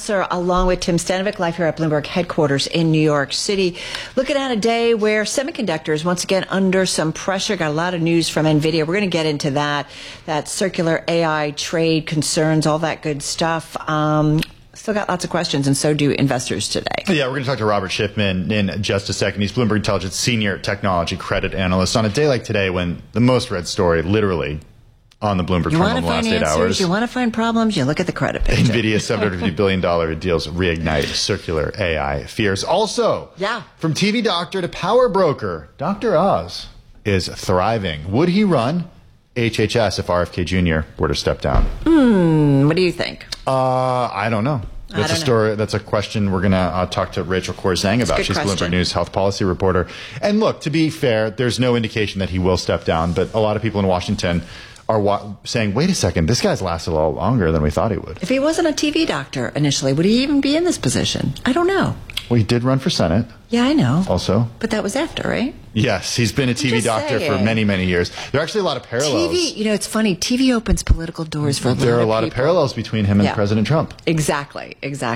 Nasser, along with Tim Stanovic, live here at Bloomberg headquarters in New York City. Looking at a day where semiconductors, once again, under some pressure. Got a lot of news from NVIDIA. We're going to get into that circular AI trade concerns, all that good stuff. Still got lots of questions, and so do investors today. Yeah, we're going to talk to Robert Schiffman in just a second. He's Bloomberg Intelligence Senior Technology Credit Analyst. On a day like today, when the most read story, literally, on the Bloomberg Terminal in the last 8 hours. You want to find problems, you look at the credit picture. NVIDIA's $750 billion in deals reignite circular AI fears. Also, from TV doctor to power broker, Dr. Oz is thriving. Would he run HHS if RFK Jr. were to step down? What do you think? I don't know. That's a story. That's a question we're going to talk to Rachel Corzang about. She's Bloomberg News health policy reporter. And look, to be fair, there's no indication that he will step down, but a lot of people in Washington are saying, wait a second, this guy's lasted a lot longer than we thought he would. If he wasn't a TV doctor initially, would he even be in this position? I don't know. Well, he did run for Senate. Yeah, I know. Also. But that was after, right? Yes, he's been a TV doctor for many, many years. There are actually a lot of parallels. TV, it's funny. TV opens political doors for a lot of people. There are a lot of parallels between him and President Trump. Exactly.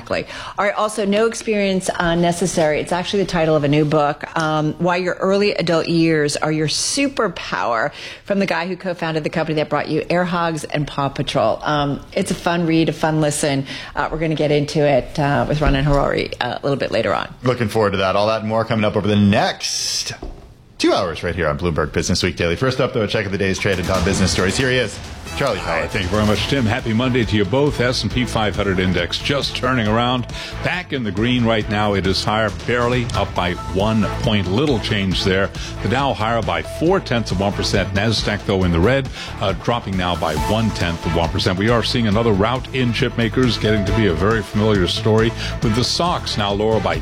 All right, also, no experience necessary. It's actually the title of a new book, Why Your Early Adult Years Are Your Superpower, from the guy who co-founded the company that brought you Air Hogs and Paw Patrol. It's a fun read, a fun listen. We're going to get into it with Ronen Harary a little bit later on. Looking forward to that. All that and more coming up over the next 2 hours right here on Bloomberg Business Week Daily. First up, though, a check of the day's traded top business stories. Here he is, Charlie Pellet. Thank you very much, Tim. Happy Monday to you both. S&P 500 index just turning around. Back in the green right now. It is higher, barely up by 1 point. Little change there. The Dow higher by 0.4%. NASDAQ, though, in the red, dropping now by 0.1%. We are seeing another rout in chip makers, getting to be a very familiar story, with the SOX now lower by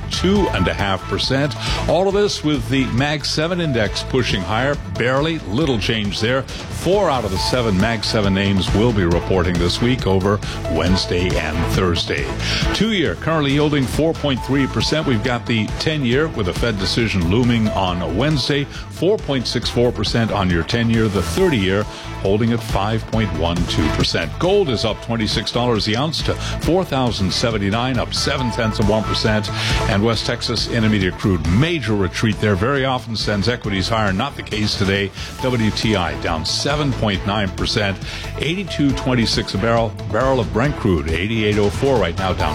2.5%. All of this with the Mag 7 index pushing higher, barely, little change there. 4 out of the 7 Mag 7 names will be reporting this week over Wednesday and Thursday. 2-year currently yielding 4.3%. We've got the 10-year with a Fed decision looming on Wednesday, 4.64% on your 10-year. The 30-year holding at 5.12%. Gold is up $26 the ounce to $4,079, up 0.7%. And West Texas Intermediate crude, major retreat there. Very often sends equities higher. Not the case today. WTI down 7.9%. 82.26 a barrel of Brent crude, 88.04 right now, down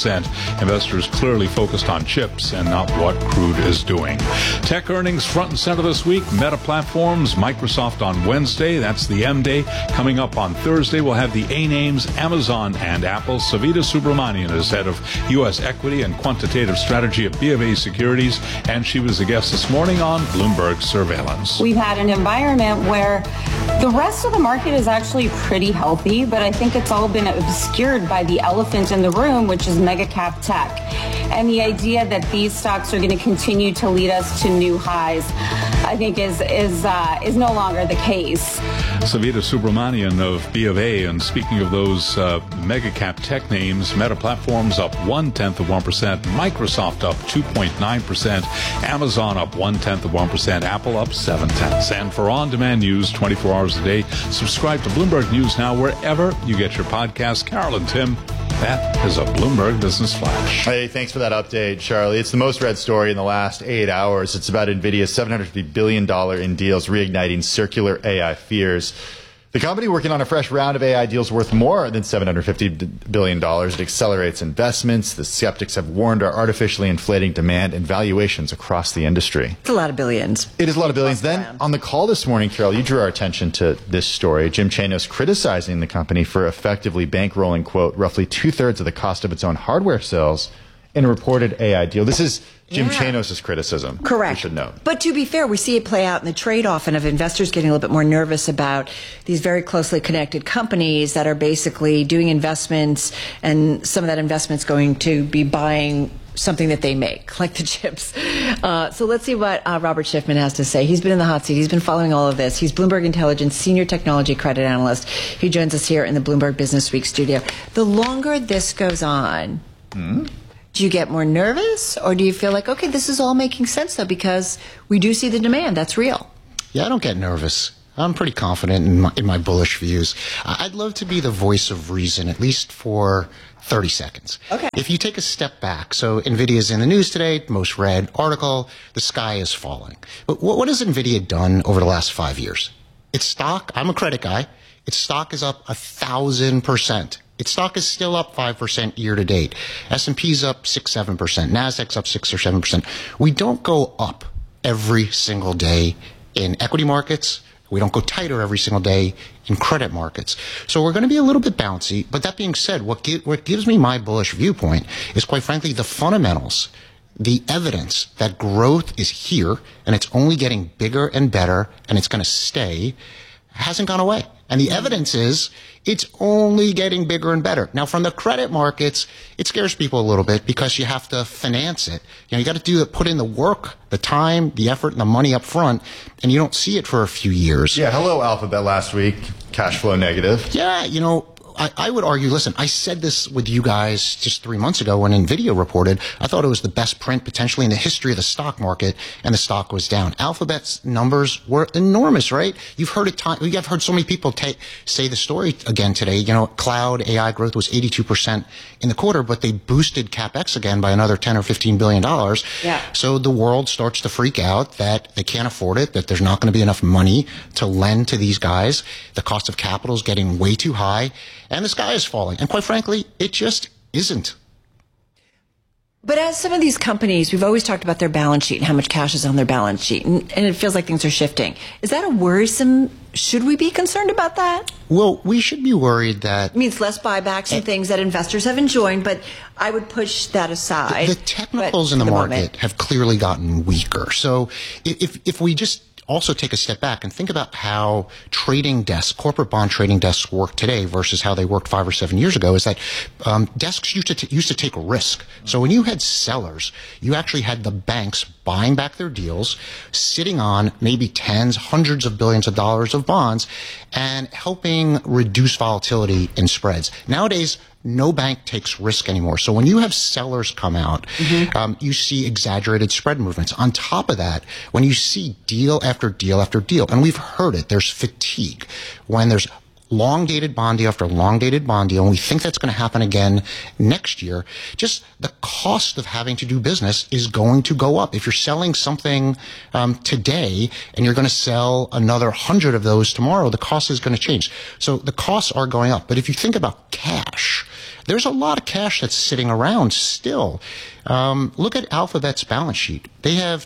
9%. Investors clearly focused on chips and not what crude is doing. Tech earnings front and center this week. Meta Platforms, Microsoft on Wednesday. That's the M day. Coming up on Thursday, we'll have the A names, Amazon and Apple. Savita Subramanian is head of U.S. equity and quantitative strategy at BofA Securities, and she was a guest this morning on Bloomberg Surveillance. We've had an environment where the rest of the market is actually pretty healthy, but I think it's all been obscured by the elephant in the room, which is mega cap tech. And the idea that these stocks are going to continue to lead us to new highs, I think is no longer the case. Savita Subramanian of BofA, and speaking of those mega cap tech names, Meta Platforms up 0.1%, Microsoft up 2.9%, Amazon up 0.1%, Apple up 0.7. And for on-demand news 24 hours a day, subscribe to Bloomberg News now wherever you get your podcasts. Carol and Tim, that is a Bloomberg Business Flash. Hey, thanks for that update, Charlie. It's the most read story in the last 8 hours. It's about NVIDIA's $750 billion in deals reigniting circular AI fears. The company working on a fresh round of AI deals worth more than $750 billion. It accelerates investments. The skeptics have warned are artificially inflating demand and valuations across the industry. It's a lot of billions. It is a lot of billions. Then on the call this morning, Carol, you drew our attention to this story. Jim Chanos criticizing the company for effectively bankrolling, quote, roughly 2/3 of the cost of its own hardware sales in a reported AI deal. This is Jim Chanos' criticism. Correct. We should know. But to be fair, we see it play out in the trade-off and of investors getting a little bit more nervous about these very closely connected companies that are basically doing investments, and some of that investment's going to be buying something that they make, like the chips. So let's see what Robert Schiffman has to say. He's been in the hot seat. He's been following all of this. He's Bloomberg Intelligence Senior Technology Credit Analyst. He joins us here in the Bloomberg Business Week studio. The longer this goes on, do you get more nervous, or do you feel like, okay, this is all making sense, though, because we do see the demand. That's real. Yeah, I don't get nervous. I'm pretty confident in my bullish views. I'd love to be the voice of reason, at least for 30 seconds. Okay. If you take a step back, so NVIDIA's in the news today, most read article, the sky is falling. But what has NVIDIA done over the last 5 years? Its stock, I'm a credit guy, its stock is up 1,000%. Its stock is still up 5% year to date. S&P's up 6-7%. Nasdaq's up 6 or 7%. We don't go up every single day in equity markets. We don't go tighter every single day in credit markets. So we're going to be a little bit bouncy. But that being said, what gives me my bullish viewpoint is, quite frankly, the fundamentals, the evidence that growth is here and it's only getting bigger and better and it's going to stay hasn't gone away. And the evidence is it's only getting bigger and better. Now, from the credit markets, it scares people a little bit because you have to finance it. You got to put in the work, the time, the effort, and the money up front, and you don't see it for a few years. Yeah, hello, Alphabet last week, cash flow negative. Yeah, I would argue, listen, I said this with you guys just 3 months ago when NVIDIA reported. I thought it was the best print potentially in the history of the stock market, and the stock was down. Alphabet's numbers were enormous, right? You've heard it. You've heard so many people say the story again today. Cloud AI growth was 82% in the quarter, but they boosted CapEx again by another $10 or $15 billion. Yeah. So the world starts to freak out that they can't afford it, that there's not going to be enough money to lend to these guys. The cost of capital is getting way too high. And the sky is falling. And quite frankly, it just isn't. But as some of these companies, we've always talked about their balance sheet and how much cash is on their balance sheet. And it feels like things are shifting. Is that a worrisome? Should we be concerned about that? Well, we should be worried that... It means less buybacks and things that investors have enjoyed, but I would push that aside. The technicals in the market have clearly gotten weaker. So if we just also take a step back and think about how trading desks, corporate bond trading desks work today versus how they worked 5 or 7 years ago, is that desks used to take a risk. So when you had sellers, you actually had the banks buying back their deals, sitting on maybe tens, hundreds of billions of dollars of bonds, and helping reduce volatility in spreads. Nowadays, no bank takes risk anymore. So when you have sellers come out, you see exaggerated spread movements. On top of that, when you see deal after deal after deal, and we've heard it, there's fatigue. When there's long-dated bond deal after long-dated bond deal, and we think that's going to happen again next year, just the cost of having to do business is going to go up. If you're selling something today and you're going to sell another 100 of those tomorrow, the cost is going to change. So the costs are going up. But if you think about cash, there's a lot of cash that's sitting around still. Look at Alphabet's balance sheet. They have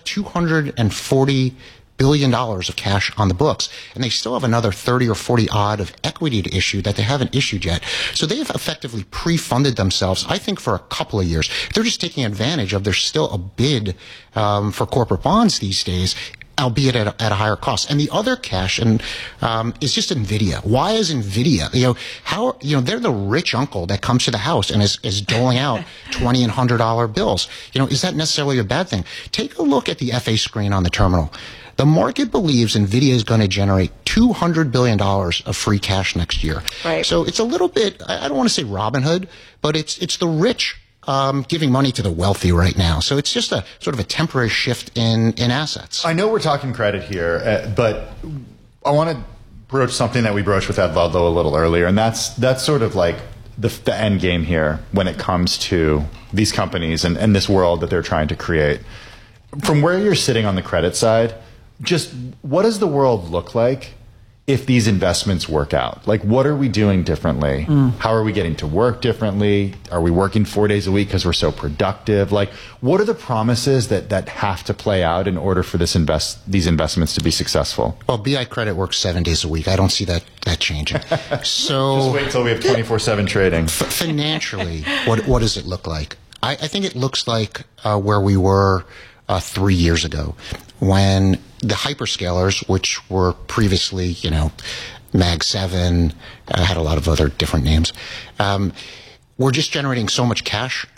$240 billion of cash on the books, and they still have another 30 or 40 odd of equity to issue that they haven't issued yet. So they have effectively pre-funded themselves, I think, for a couple of years. They're just taking advantage of there's still a bid for corporate bonds these days, albeit at a higher cost. And the other cash is just NVIDIA. Why is NVIDIA? They're the rich uncle that comes to the house and is doling out $20 and $100 bills. Is that necessarily a bad thing? Take a look at the FA screen on the terminal. The market believes NVIDIA is going to generate $200 billion of free cash next year. Right. So it's a little bit, I don't want to say Robin Hood, but it's the rich giving money to the wealthy right now. So it's just a sort of a temporary shift in assets. I know we're talking credit here, but I want to broach something that we broached with Ed Ludlow a little earlier, and that's sort of like the end game here when it comes to these companies and this world that they're trying to create. From where you're sitting on the credit side, just what does the world look like if these investments work out? Like, what are we doing differently? How are we getting to work differently? Are we working 4 days a week because we're so productive? Like, what are the promises that have to play out in order for these investments to be successful? Well, BI Credit works 7 days a week. I don't see that changing. So just wait till we have 24/7 trading. Financially, what does it look like? I think it looks like where we were 3 years ago, when the hyperscalers, which were previously, Mag 7, had a lot of other different names, were just generating so much cash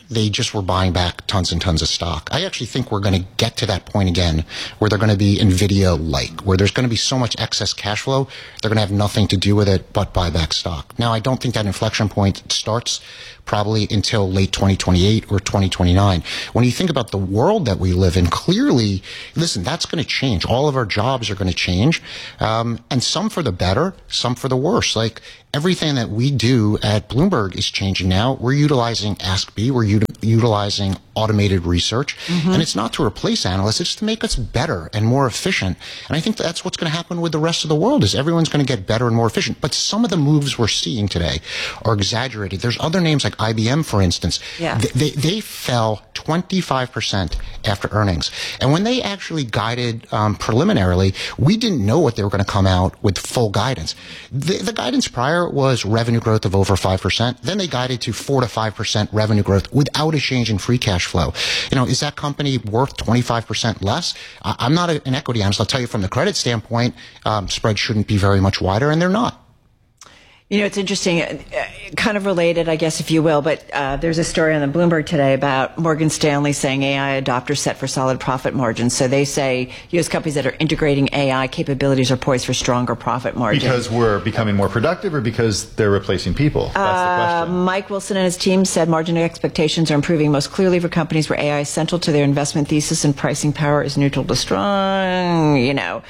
they just were buying back tons and tons of stock. I actually think we're going to get to that point again where they're going to be NVIDIA-like, where there's going to be so much excess cash flow, they're going to have nothing to do with it but buy back stock. Now, I don't think that inflection point starts probably until late 2028 or 2029. When you think about the world that we live in, clearly, listen, that's going to change. All of our jobs are going to change, and some for the better, some for the worse. Like, everything that we do at Bloomberg is changing now. We're utilizing Ask B. We're utilizing automated research. And it's not to replace analysts. It's to make us better and more efficient. And I think that's what's going to happen with the rest of the world is everyone's going to get better and more efficient. But some of the moves we're seeing today are exaggerated. There's other names like IBM, for instance. Yeah. They fell 25% after earnings. And when they actually guided preliminarily, we didn't know what they were going to come out with full guidance. The guidance prior was revenue growth of over 5%. Then they guided to 4 to 5% revenue growth without a change in free cash flow. Is that company worth 25% less? I'm not an equity analyst. I'll tell you from the credit standpoint, spreads shouldn't be very much wider, and they're not. It's interesting, kind of related, I guess, if you will, but there's a story on the Bloomberg today about Morgan Stanley saying AI adopters set for solid profit margins. So they say U.S. companies that are integrating AI capabilities are poised for stronger profit margins. Because we're becoming more productive or because they're replacing people? That's the question. Mike Wilson and his team said margin expectations are improving most clearly for companies where AI is central to their investment thesis and pricing power is neutral to strong,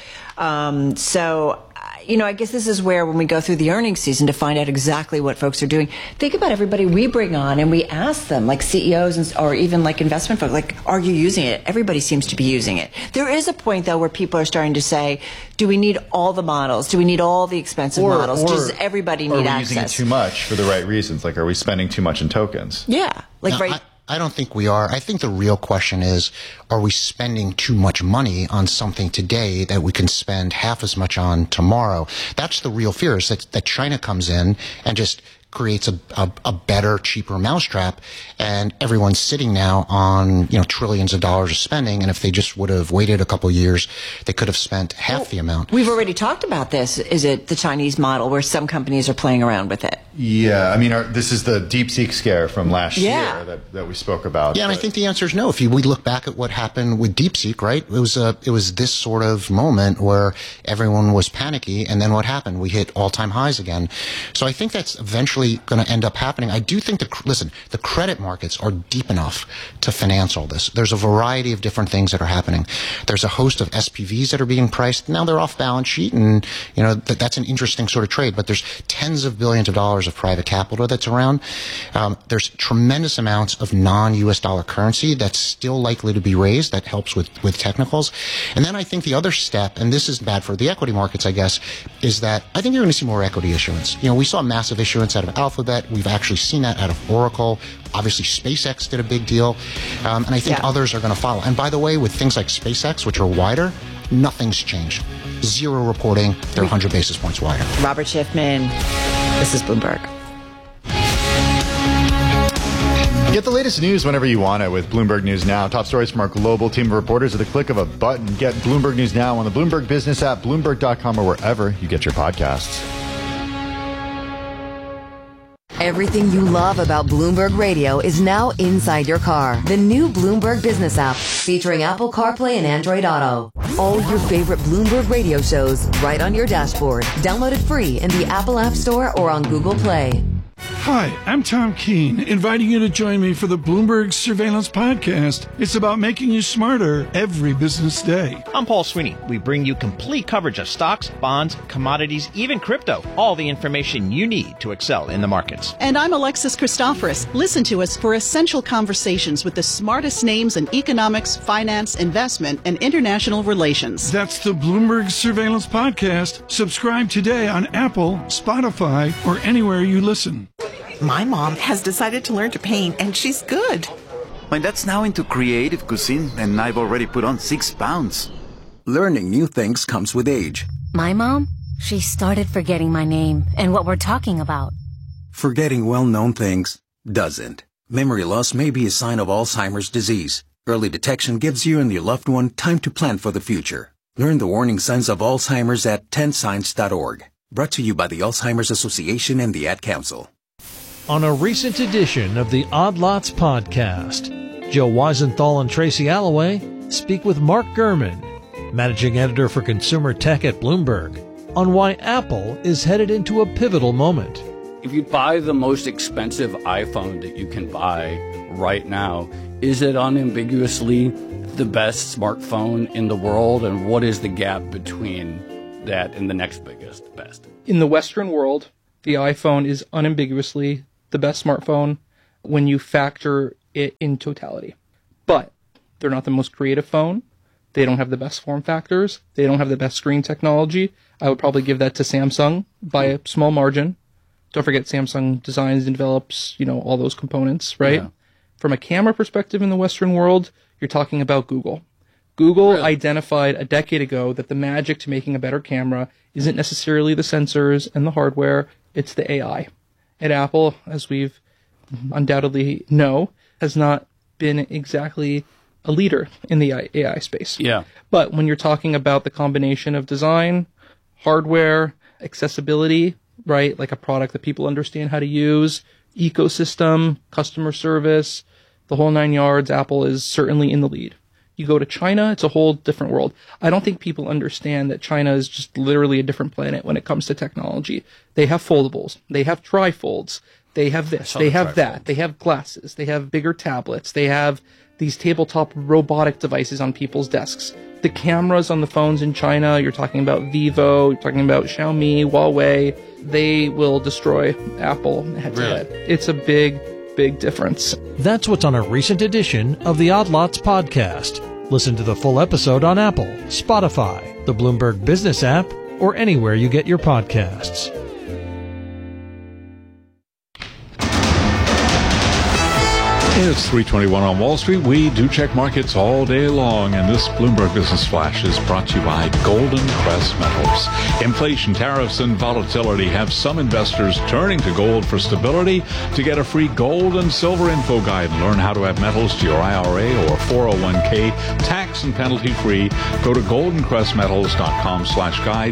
I guess this is where, when we go through the earnings season to find out exactly what folks are doing, think about everybody we bring on and we ask them, like CEOs or even like investment folks, like, are you using it? Everybody seems to be using it. There is a point, though, where people are starting to say, do we need all the models? Do we need all the expensive models? Does everybody need access? Are we using it too much for the right reasons? Like, are we spending too much in tokens? Yeah. I don't think we are. I think the real question is, are we spending too much money on something today that we can spend half as much on tomorrow? That's the real fear, is that China comes in and just creates a better, cheaper mousetrap, and everyone's sitting now on trillions of dollars of spending. And if they just would have waited a couple of years, they could have spent half the amount. We've already talked about this. Is it the Chinese model where some companies are playing around with it? Yeah, this is the DeepSeek scare from last year that we spoke about. Yeah, and I think the answer is no. If we look back at what happened with DeepSeek, right? It was this sort of moment where everyone was panicky, and then what happened? We hit all-time highs again. So I think that's eventually going to end up happening. I do think the credit markets are deep enough to finance all this. There's a variety of different things that are happening. There's a host of SPVs that are being priced. Now they're off balance sheet, and that's an interesting sort of trade, but there's tens of billions of dollars of private capital that's around. There's tremendous amounts of non-US dollar currency that's still likely to be raised. That helps with technicals. And then I think the other step, and this is bad for the equity markets, I guess, is that I think you're going to see more equity issuance. We saw massive issuance out of Alphabet. We've actually seen that out of Oracle. Obviously, SpaceX did a big deal. And I think others are going to follow. And by the way, with things like SpaceX, which are wider, nothing's changed. Zero reporting. They're 100 basis points wider. Robert Schiffman, this is Bloomberg. Get the latest news whenever you want it with Bloomberg News Now. Top stories from our global team of reporters at the click of a button. Get Bloomberg News Now on the Bloomberg Business app, Bloomberg.com, or wherever you get your podcasts. Everything you love about Bloomberg Radio is now inside your car. The new Bloomberg Business app, featuring Apple CarPlay and Android Auto. All your favorite Bloomberg Radio shows right on your dashboard. Download it free in the Apple App Store or on Google Play. Hi, I'm Tom Keene, inviting you to join me for the Bloomberg Surveillance Podcast. It's about making you smarter every business day. I'm Paul Sweeney. We bring you complete coverage of stocks, bonds, commodities, even crypto. All the information you need to excel in the markets. And I'm Alexis Christoforous. Listen to us for essential conversations with the smartest names in economics, finance, investment, and international relations. That's the Bloomberg Surveillance Podcast. Subscribe today on Apple, Spotify, or anywhere you listen. My mom has decided to learn to paint, and she's good. My dad's now into creative cuisine, and I've already put on 6 pounds. Learning new things comes with age. My mom, she started forgetting my name and what we're talking about. Forgetting well-known things doesn't. Memory loss may be a sign of Alzheimer's disease. Early detection gives you and your loved one time to plan for the future. Learn the warning signs of Alzheimer's at 10signs.org. Brought to you by the Alzheimer's Association and the Ad Council. on a recent edition of the Odd Lots podcast. Joe Weisenthal and Tracy Alloway speak with Mark Gurman, managing editor for consumer tech at Bloomberg, on why Apple is headed into a pivotal moment. If you buy the most expensive iPhone that you can buy right now, is it unambiguously the best smartphone in the world? And what is the gap between that and the next biggest best? In the Western world, the iPhone is unambiguously the best smartphone when you factor it in totality. But they're not the most creative phone. They don't have the best form factors. They don't have the best screen technology. I would probably give that to Samsung by a small margin. Don't forget Samsung designs and develops, all those components, right? Yeah. From a camera perspective in the Western world, you're talking about Google. Google identified a decade ago that the magic to making a better camera isn't necessarily the sensors and the hardware, it's the AI. And Apple, as we've undoubtedly know, has not been exactly a leader in the AI space. Yeah. But when you're talking about the combination of design, hardware, accessibility, right, like a product that people understand how to use, ecosystem, customer service, the whole 9 yards, Apple is certainly in the lead. You go to China, it's a whole different world. I don't think people understand that China is just literally a different planet when it comes to technology. They have foldables. They have trifolds. They have this. They have that. They have glasses. They have bigger tablets. They have these tabletop robotic devices on people's desks. The cameras on the phones in China, you're talking about Vivo, you're talking about Xiaomi, Huawei, they will destroy Apple head to head. It's a big difference. That's what's on a recent edition of the Odd Lots podcast. Listen to the full episode on Apple, Spotify, the Bloomberg Business app, or anywhere you get your podcasts. It's 3:21 on Wall Street. We do check markets all day long, and this Bloomberg Business Flash is brought to you by Golden Crest Metals. Inflation, tariffs, and volatility have some investors turning to gold for stability. To get a free gold and silver info guide and learn how to add metals to your IRA or 401k tax and penalty free, go to goldencrestmetals.com/guide,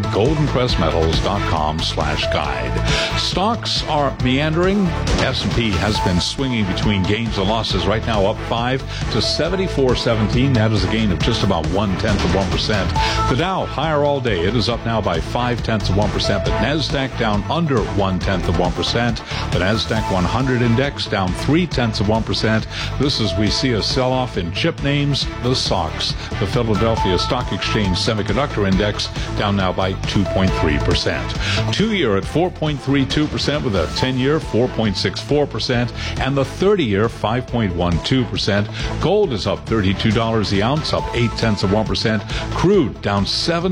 goldencrestmetals.com/guide. Stocks are meandering. S&P has been swinging between gains and losses, right now up 5 to 74.17. That is a gain of just about 0.1%. The Dow higher all day. It is up now by 0.5%. The Nasdaq down under 0.1%. The Nasdaq 100 index down 0.3%. This is we see a sell-off in chip names. The SOX, the Philadelphia Stock Exchange Semiconductor Index, down now by 2.3%. 2-year at 4.32% with a 10-year 4.64% and the 30-year 5.12%. Gold is up $32 the ounce, up 0.8%. Crude down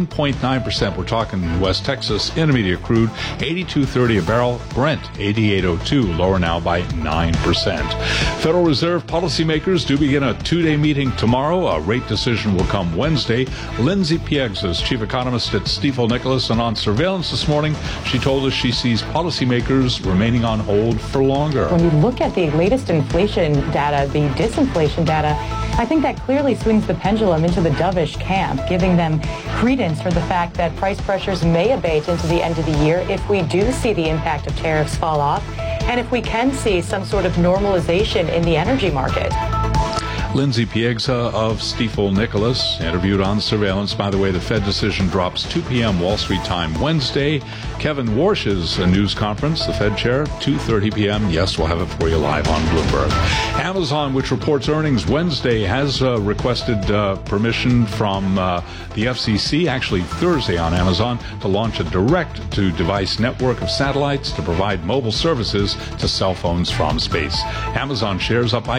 7.9%. We're talking West Texas Intermediate crude, 82.30 a barrel. Brent 88.02, lower now by 9%. Federal Reserve policymakers do begin a 2-day meeting tomorrow. A rate decision will come Wednesday. Lindsay Piegza is chief economist at Stifel Nicolaus, and on surveillance this morning, she told us she sees policymakers remaining on hold for longer. When you look at the latest inflation data, the disinflation data, I think that clearly swings the pendulum into the dovish camp, giving them credence for the fact that price pressures may abate into the end of the year if we do see the impact of tariffs fall off, and if we can see some sort of normalization in the energy market. Lindsay Piegza of Stifel Nicolaus, interviewed on surveillance. By the way, the Fed decision drops 2 p.m. Wall Street time Wednesday. Kevin Warsh's news conference, the Fed chair, 2:30 p.m. Yes, we'll have it for you live on Bloomberg. Amazon, which reports earnings Wednesday, has requested permission from the FCC, actually Thursday on Amazon, to launch a direct-to-device network of satellites to provide mobile services to cell phones from space. Amazon shares up by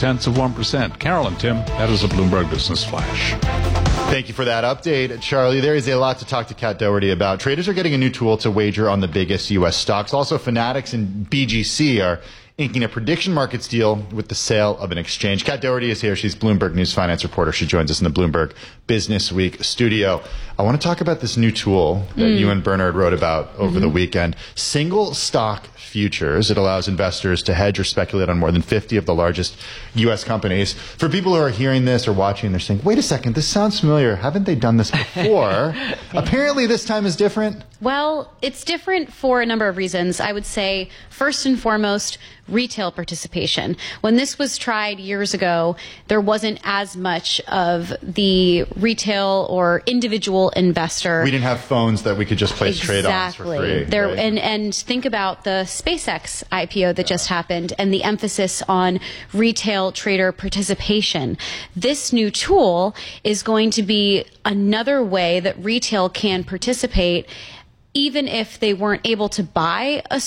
0.2%. Carol and Tim, that is a Bloomberg Business Flash. Thank you for that update, Charlie. There is a lot to talk to Kat Doherty about. Traders are getting a new tool to wager on the biggest U.S. stocks. Also, Fanatics and BGC are inking a prediction markets deal with the sale of an exchange. Kat Doherty is here. She's Bloomberg News finance reporter. She joins us in the Bloomberg Business Week studio. I want to talk about this new tool that you and Bernard wrote about over the weekend. Single stock futures. It allows investors to hedge or speculate on more than 50 of the largest U.S. companies. For people who are hearing this or watching, they're saying, wait a second, this sounds familiar. Haven't they done this before? Apparently this time is different. Well, it's different for a number of reasons. I would say, first and foremost, retail participation. When this was tried years ago, there wasn't as much of the retail or individual investor. We didn't have phones that we could just place trade-ons for free. There, right? and think about the SpaceX IPO that just happened and the emphasis on retail trader participation. This new tool is going to be another way that retail can participate, even if they weren't able to buy a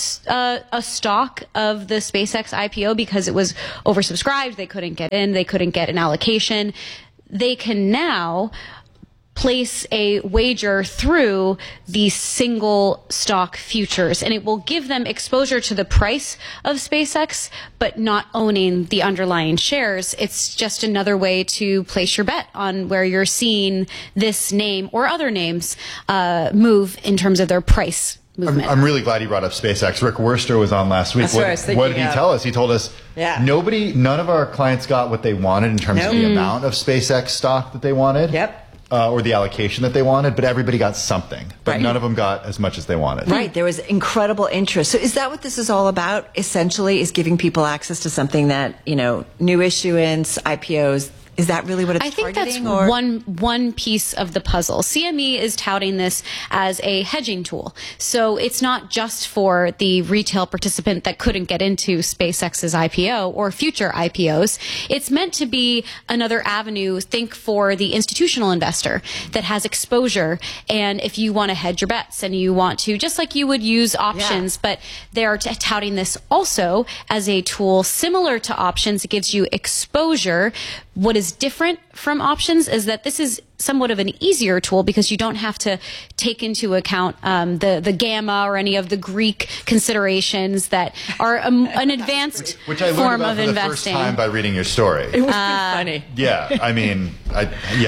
stock of the SpaceX IPO because it was oversubscribed, they couldn't get in, they couldn't get an allocation. They can now place a wager through the single stock futures, and it will give them exposure to the price of SpaceX, but not owning the underlying shares. It's just another way to place your bet on where you're seeing this name or other names move in terms of their price movement. I'm really glad you brought up SpaceX. Rick Wurster was on last week. What did he tell us? He told us none of our clients got what they wanted in terms of the amount of SpaceX stock that they wanted. Or the allocation that they wanted, but everybody got something. But none of them got as much as they wanted. Right. There was incredible interest. So is that what this is all about, essentially, is giving people access to something that, new issuance, IPOs, is that really what it's targeting? I think that's one piece of the puzzle. CME is touting this as a hedging tool. So it's not just for the retail participant that couldn't get into SpaceX's IPO or future IPOs. It's meant to be another avenue, think for the institutional investor that has exposure. And if you want to hedge your bets and you want to, just like you would use options, but they're touting this also as a tool similar to options. It gives you exposure. What is different from options is that this is somewhat of an easier tool because you don't have to take into account the gamma or any of the Greek considerations that are an advanced which I form learned about of for investing. The first time by reading your story. It was pretty funny. Yeah, I mean, I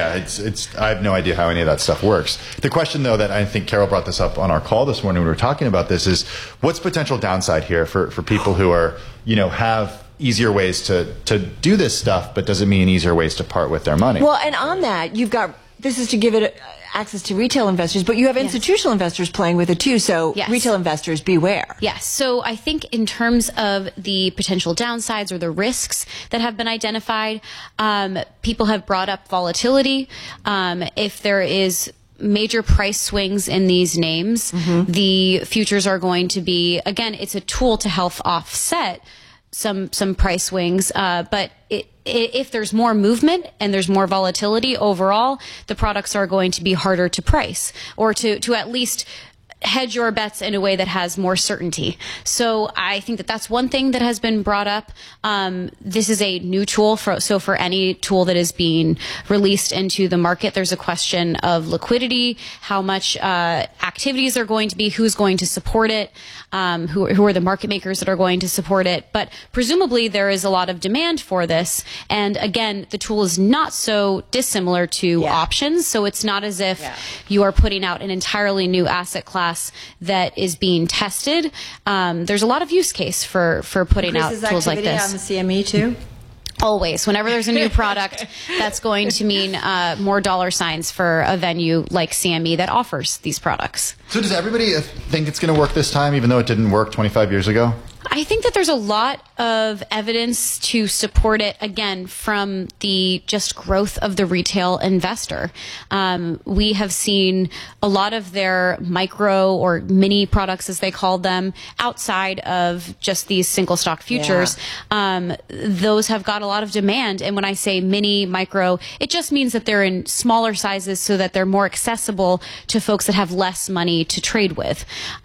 have no idea how any of that stuff works. The question, though, that I think Carol brought this up on our call this morning when we were talking about this is, what's potential downside here for people who are, have easier ways to do this stuff, but doesn't mean easier ways to part with their money. Well, and on that, this is to give it access to retail investors, but you have institutional investors playing with it too, so retail investors beware. Yes, so I think in terms of the potential downsides or the risks that have been identified, people have brought up volatility. If there is major price swings in these names, the futures are going to be, again, it's a tool to help offset some price swings, but if there's more movement and there's more volatility overall, the products are going to be harder to price or to at least hedge your bets in a way that has more certainty. So I think that that's one thing that has been brought up. This is a new tool, so for any tool that is being released into the market, there's a question of liquidity, how much activities are going to be, who's going to support it, who are the market makers that are going to support it. But presumably there is a lot of demand for this. And again, the tool is not so dissimilar to options. So it's not as if you are putting out an entirely new asset class that is being tested. There's a lot of use case for putting out tools like this. On the CME too? Always. Whenever there's a new product, that's going to mean more dollar signs for a venue like CME that offers these products. So does everybody think it's going to work this time, even though it didn't work 25 years ago? I think that there's a lot of evidence to support it, again, from the just growth of the retail investor. We have seen a lot of their micro or mini products, as they called them, outside of just these single stock futures. Those have got a lot of demand. And when I say mini, micro, it just means that they're in smaller sizes so that they're more accessible to folks that have less money to trade with.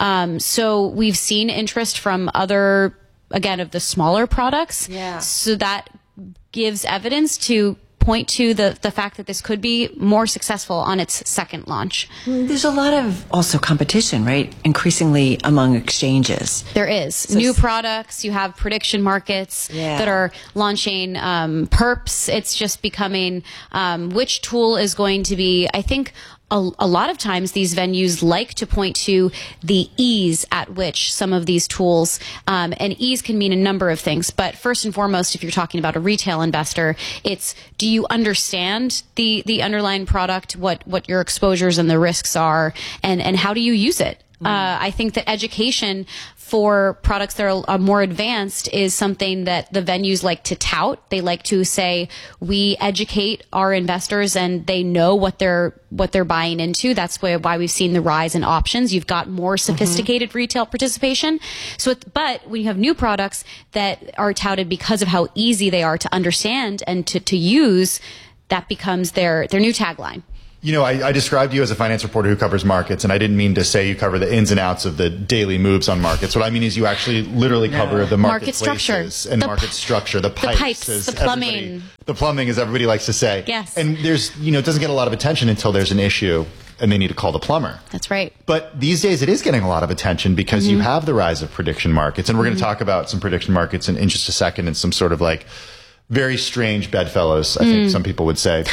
So we've seen interest from other, again, of the smaller products. So that gives evidence to point to the fact that this could be more successful on its second launch. There's a lot of also competition, right? Increasingly among exchanges. There is. So new products. You have prediction markets that are launching perps. It's just becoming which tool is going to be, I think, a lot of times these venues like to point to the ease at which some of these tools, and ease can mean a number of things, but first and foremost, if you're talking about a retail investor, it's, do you understand the underlying product, what your exposures and the risks are, and how do you use it? I think that education for products that are more advanced is something that the venues like to tout. They like to say, we educate our investors and they know what they're buying into. That's why we've seen the rise in options. You've got more sophisticated retail participation. But when you have new products that are touted because of how easy they are to understand and to use, that becomes their new tagline. You know, I described you as a finance reporter who covers markets, and I didn't mean to say you cover the ins and outs of the daily moves on markets. What I mean is you actually literally cover the market structure and market structure, the pipes, the plumbing. The plumbing, as everybody likes to say. Yes. And there's, it doesn't get a lot of attention until there's an issue and they need to call the plumber. That's right. But these days it is getting a lot of attention because you have the rise of prediction markets. And we're going to talk about some prediction markets in just a second and some sort of very strange bedfellows, I think some people would say.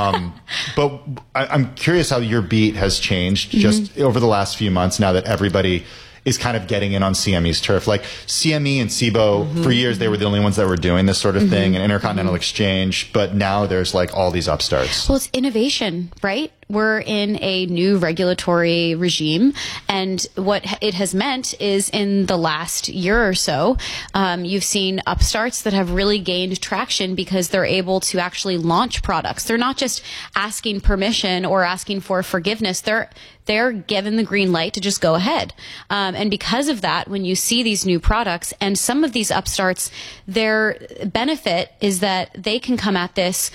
But I'm curious how your beat has changed just over the last few months now that everybody is kind of getting in on CME's turf. Like CME and Cboe, for years they were the only ones that were doing this sort of thing, and Intercontinental Exchange, but now there's all these upstarts. Well, it's innovation, right? We're in a new regulatory regime, and what it has meant is in the last year or so, you've seen upstarts that have really gained traction because they're able to actually launch products. They're not just asking permission or asking for forgiveness. They're given the green light to just go ahead. And because of that, when you see these new products and some of these upstarts, their benefit is that they can come at this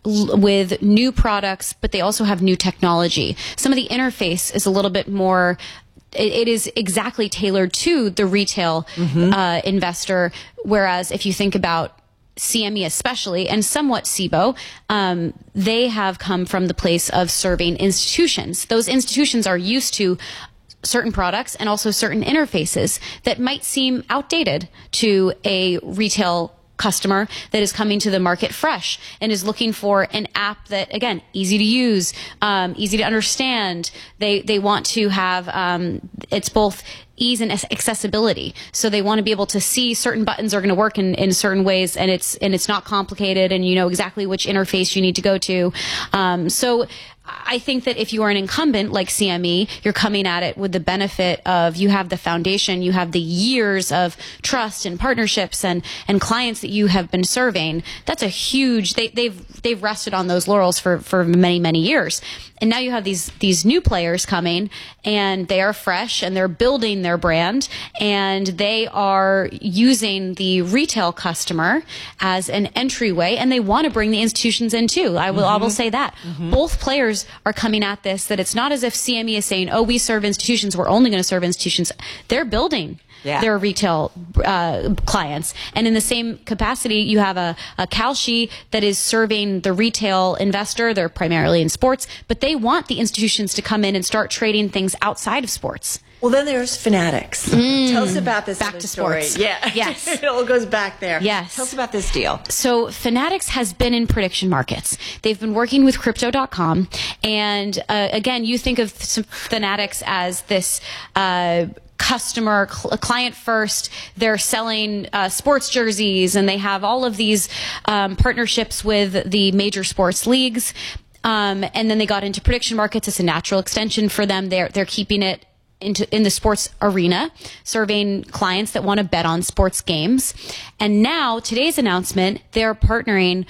with new products, but they also have new technology. Some of the interface is a little bit more, it is exactly tailored to the retail investor. Whereas if you think about CME especially, and somewhat Cboe, they have come from the place of serving institutions. Those institutions are used to certain products and also certain interfaces that might seem outdated to a retail customer that is coming to the market fresh and is looking for an app that, again, easy to use, easy to understand. They want to have, it's both ease and accessibility. So they want to be able to see certain buttons are going to work in certain ways, and it's not complicated, and you know exactly which interface you need to go to. So I think that if you are an incumbent like CME, you're coming at it with the benefit of you have the foundation, you have the years of trust and partnerships and clients that you have been serving. That's a huge, they've rested on those laurels for many, many years. And now you have these new players coming, and they are fresh and they're building their brand, and they are using the retail customer as an entryway, and they want to bring the institutions in too. I will say that. Both players are coming at this, that it's not as if CME is saying, oh, we serve institutions, we're only going to serve institutions. They're building their retail clients. And in the same capacity, you have a Kalshi that is serving the retail investor. They're primarily in sports, but they want the institutions to come in and start trading things outside of sports. Well, then there's Fanatics. Tell us about this back to story. Sports. Yeah. Yes. It all goes back there. Yes. Tell us about this deal. So Fanatics has been in prediction markets. They've been working with Crypto.com. And again, you think of Fanatics as this customer, client first. They're selling sports jerseys, and they have all of these partnerships with the major sports leagues. And then they got into prediction markets. It's a natural extension for them. They're keeping it in the sports arena, serving clients that want to bet on sports games. And now, today's announcement, they're partnering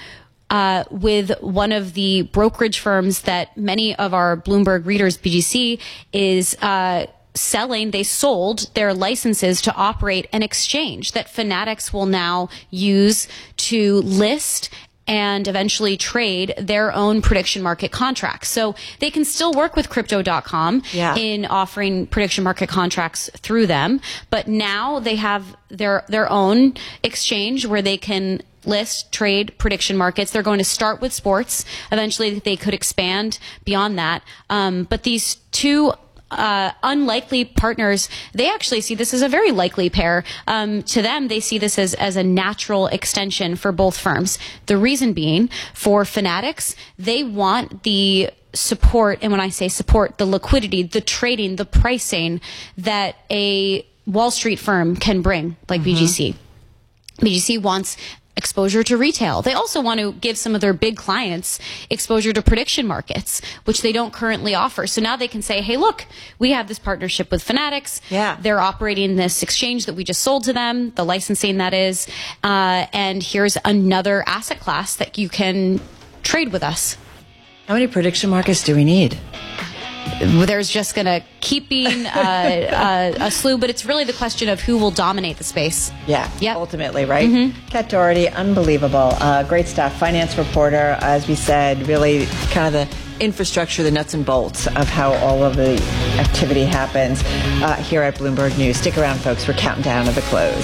with one of the brokerage firms that many of our Bloomberg readers, BGC, is selling. They sold their licenses to operate an exchange that Fanatics will now use to list and eventually trade their own prediction market contracts. So they can still work with Crypto.com in offering prediction market contracts through them, but now they have their own exchange where they can list, trade prediction markets. They're going to start with sports. Eventually they could expand beyond that. But these two unlikely partners, they actually see this as a very likely pair. To them, they see this as a natural extension for both firms. The reason being, for Fanatics, they want the support, and when I say support, the liquidity, the trading, the pricing that a Wall Street firm can bring, like BGC. BGC wants exposure to retail. They also want to give some of their big clients exposure to prediction markets, which they don't currently offer. So now they can say, hey, look, we have this partnership with Fanatics. Yeah. They're operating this exchange that we just sold to them, the licensing that is, and here's another asset class that you can trade with us. How many prediction markets do we need? There's just going to keep being a slew, but it's really the question of who will dominate the space. Yeah, yep. Ultimately, right? Kat Doherty, unbelievable. Great stuff. Finance reporter, as we said, really kind of the infrastructure, the nuts and bolts of how all of the activity happens here at Bloomberg News. Stick around, folks. We're counting down to the close.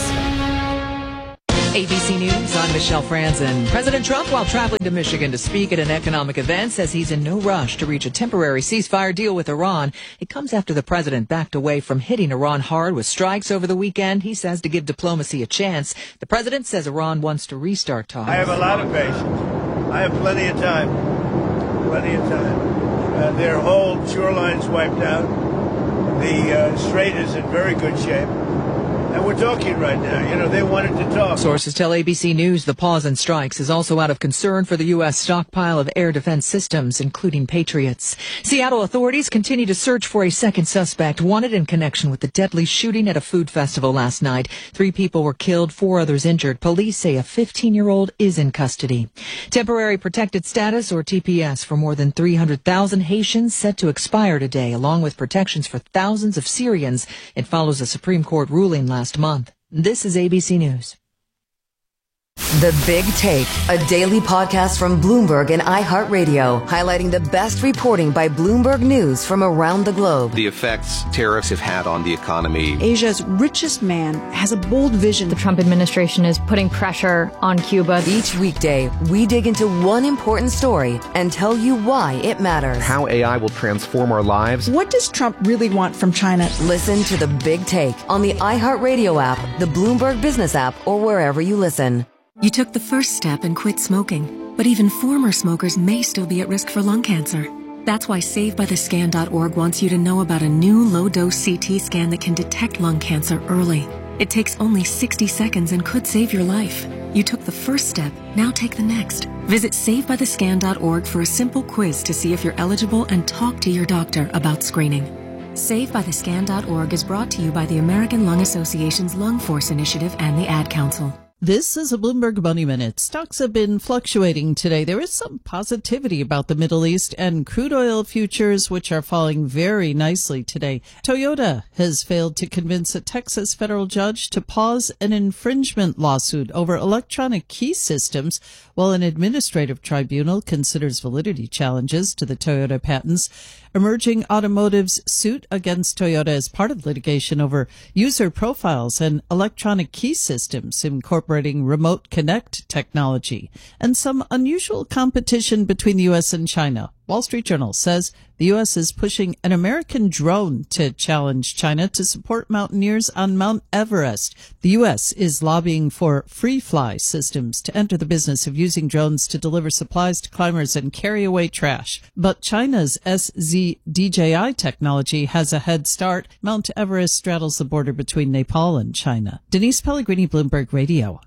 ABC News, I'm Michelle Franzen. President Trump, while traveling to Michigan to speak at an economic event, says he's in no rush to reach a temporary ceasefire deal with Iran. It comes after the president backed away from hitting Iran hard with strikes over the weekend, he says, to give diplomacy a chance. The president says Iran wants to restart talks. I have a lot of patience. I have plenty of time. Their whole shoreline's wiped out. The strait is in very good shape. And we're talking right now. You know, they wanted to talk. Sources tell ABC News the pause in strikes is also out of concern for the U.S. stockpile of air defense systems, including Patriots. Seattle authorities continue to search for a second suspect wanted in connection with the deadly shooting at a food festival last night. 3 people were killed, 4 others injured. Police say a 15-year-old is in custody. Temporary protected status, or TPS, for more than 300,000 Haitians set to expire today, along with protections for thousands of Syrians. It follows a Supreme Court ruling last month. This is ABC News. The Big Take, a daily podcast from Bloomberg and iHeartRadio, highlighting the best reporting by Bloomberg News from around the globe. The effects tariffs have had on the economy. Asia's richest man has a bold vision. The Trump administration is putting pressure on Cuba. Each weekday, we dig into one important story and tell you why it matters. How AI will transform our lives. What does Trump really want from China? Listen to The Big Take on the iHeartRadio app, the Bloomberg Business app, or wherever you listen. You took the first step and quit smoking, but even former smokers may still be at risk for lung cancer. That's why SaveByTheScan.org wants you to know about a new low-dose CT scan that can detect lung cancer early. It takes only 60 seconds and could save your life. You took the first step, now take the next. Visit SaveByTheScan.org for a simple quiz to see if you're eligible and talk to your doctor about screening. SaveByTheScan.org is brought to you by the American Lung Association's Lung Force Initiative and the Ad Council. This is a Bloomberg Money Minute. Stocks have been fluctuating today. There is some positivity about the Middle East and crude oil futures, which are falling very nicely today. Toyota has failed to convince a Texas federal judge to pause an infringement lawsuit over electronic key systems, while an administrative tribunal considers validity challenges to the Toyota patents. Emerging Automotive's suit against Toyota is part of litigation over user profiles and electronic key systems incorporating remote connect technology, and some unusual competition between the U.S. and China. Wall Street Journal says the U.S. is pushing an American drone to challenge China to support mountaineers on Mount Everest. The U.S. is lobbying for free fly systems to enter the business of using drones to deliver supplies to climbers and carry away trash. But China's SZ-DJI technology has a head start. Mount Everest straddles the border between Nepal and China. Denise Pellegrini, Bloomberg Radio.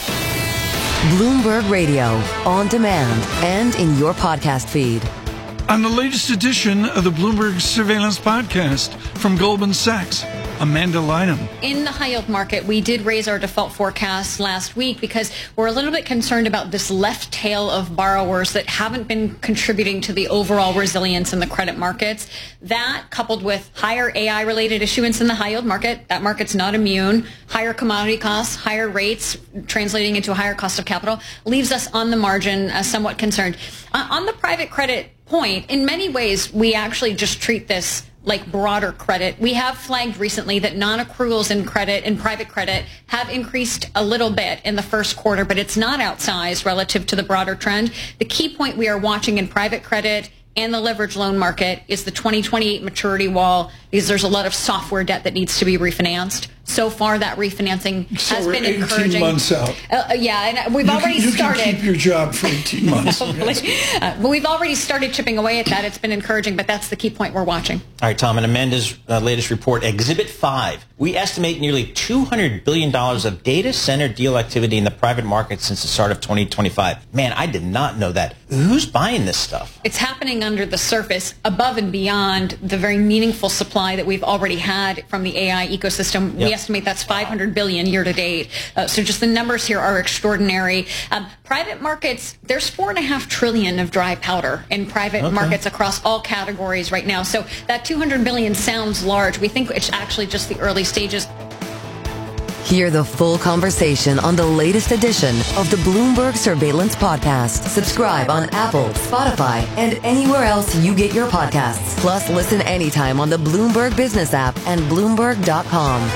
Bloomberg Radio, on demand and in your podcast feed. On the latest edition of the Bloomberg Surveillance Podcast from Goldman Sachs, Amanda Lynham. In the high-yield market, we did raise our default forecast last week because we're a little bit concerned about this left tail of borrowers that haven't been contributing to the overall resilience in the credit markets. That, coupled with higher AI-related issuance in the high-yield market, that market's not immune, higher commodity costs, higher rates translating into a higher cost of capital, leaves us on the margin somewhat concerned. On the private credit point, in many ways, we actually just treat this like broader credit. We have flagged recently that non-accruals in credit and private credit have increased a little bit in the first quarter, but it's not outsized relative to the broader trend. The key point we are watching in private credit and the leverage loan market is the 2028 maturity wall because there's a lot of software debt that needs to be refinanced. So far, that refinancing has been encouraging. 18 months out. Yeah, and we've already started. You can keep your job for 18 months. But we've already started chipping away at that. It's been encouraging, but that's the key point we're watching. All right, Tom, in Amanda's latest report, Exhibit 5, we estimate nearly $200 billion of data center deal activity in the private market since the start of 2025. Man, I did not know that. Who's buying this stuff? It's happening under the surface, above and beyond the very meaningful supply that we've already had from the AI ecosystem. Yep. We estimate that's $500 billion year to date. So just the numbers here are extraordinary. Private markets, there's $4.5 trillion of dry powder in private markets across all categories right now. So that $200 billion sounds large. We think it's actually just the early stages. Hear the full conversation on the latest edition of the Bloomberg Surveillance Podcast. Subscribe on Apple, Spotify, and anywhere else you get your podcasts. Plus, listen anytime on the Bloomberg Business app and Bloomberg.com.